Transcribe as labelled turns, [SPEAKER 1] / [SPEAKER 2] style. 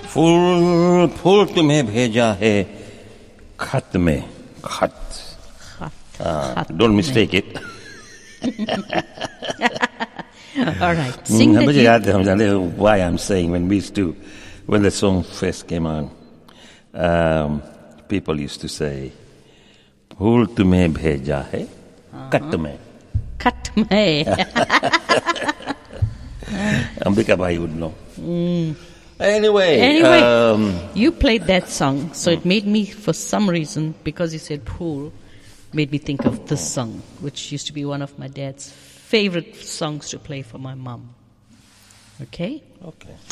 [SPEAKER 1] फूल तुम्हें भेजा है खत में खत. Don't mistake it.
[SPEAKER 2] All right. Sing that.
[SPEAKER 1] मुझे याद है, हम जानते हैं why I'm saying when the song first came on, people used to say, फूल तुम्हें भेजा है खत में.
[SPEAKER 2] Cut me.
[SPEAKER 1] Ambika Bhai would know. Anyway,
[SPEAKER 2] You played that song, so it made me, for some reason, because you said pool, made me think of this song, which used to be one of my dad's favorite songs to play for my mom. Okay?
[SPEAKER 1] Okay.